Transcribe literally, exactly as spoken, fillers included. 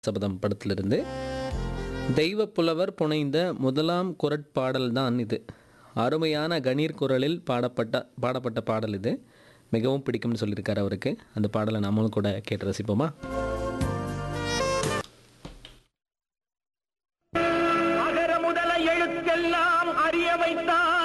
சபதம் படத்திலிருந்து தெய்வ புலவர் புனைந்த முதலாம் குரட்பாடல் தான் இது. அருமையான கணீர் குரலில் பாடப்பட்ட பாடப்பட்ட பாடல் இது. மிகவும் பிடிக்கும்னு சொல்லியிருக்காரு அவருக்கு. அந்த பாடலை நாமளும் கூட கேட்டு ரசிப்போமா? அகர முதல எழுத்தெல்லாம் அறிய வைத்தான்